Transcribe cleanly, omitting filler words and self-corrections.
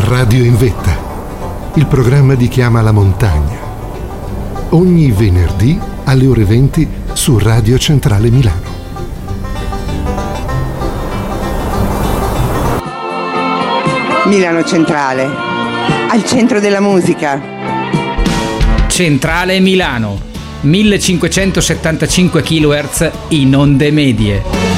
Radio in Vetta, il programma di Chiama la Montagna. Ogni venerdì alle ore 20 su Radio Centrale Milano. Milano Centrale, al centro della musica. Centrale Milano, 1575 kHz in onde medie.